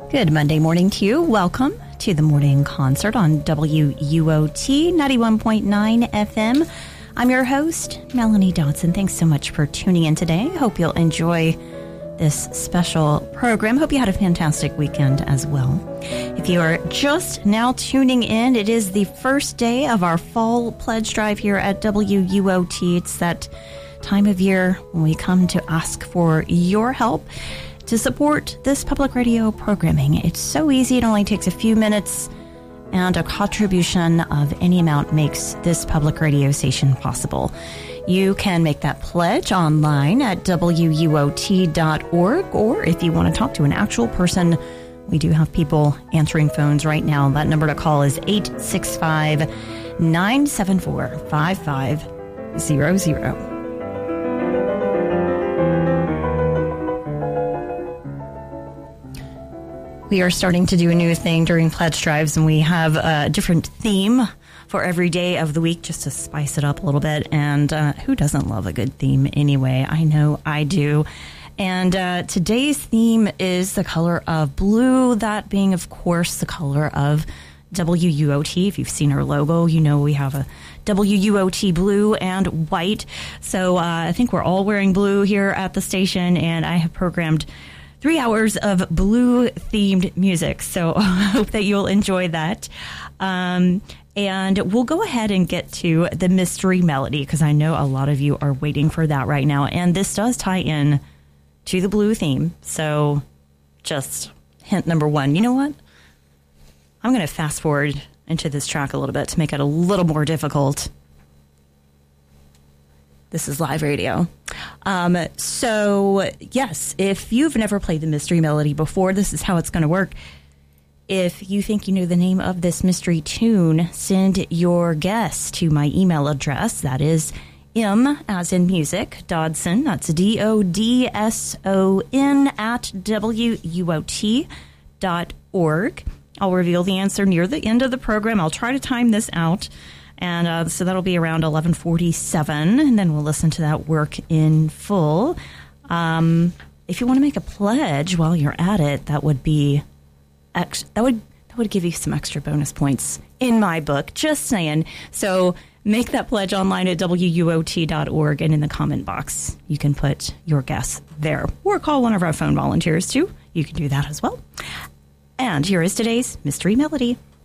Good Monday morning to you. Welcome to the morning concert on WUOT 91.9 FM. I'm your host, Melanie Dodson. Thanks so much for tuning in today. Hope you'll enjoy this special program. Hope you had a fantastic weekend as well. If you are just now tuning in, it is the first day of our fall pledge drive here at WUOT. It's that time of year when we come to ask for your help to support this public radio programming. It's so easy. It only takes a few minutes, and a contribution of any amount makes this public radio station possible. You can make that pledge online at WUOT.org, or if you want to talk to an actual person, we do have people answering phones right now. That number to call is 865-974-5500. We are starting to do a new thing during pledge drives, and we have a different theme for every day of the week just to spice it up a little bit. And who doesn't love a good theme anyway? I know I do. And today's theme is the color of blue, that being, of course, the color of WUOT. If you've seen our logo, you know we have a WUOT blue and white. So I think we're all wearing blue here at the station, and I have programmed 3 hours of blue-themed music, so I hope that you'll enjoy that. And we'll go ahead and get to the mystery melody, because I know a lot of you are waiting for that right now. And this does tie in to the blue theme, so just hint number one. You know what? I'm going to fast forward into this track a little bit to make it a little more difficult. This is live radio. So, yes, if you've never played the mystery melody before, this is how it's going to work. If you think you know the name of this mystery tune, send your guess to my email address. That is M, as in music, Dodson. That's DODSON at WUOT.org. I'll reveal the answer near the end of the program. I'll try to time this out. And so that'll be around 11:47, and then we'll listen to that work in full. If you want to make a pledge while you're at it, that would be that would give you some extra bonus points in my book. Just saying. So make that pledge online at WUOT.org, and in the comment box you can put your guess there, or call one of our phone volunteers too. You can do that as well. And here is today's mystery melody.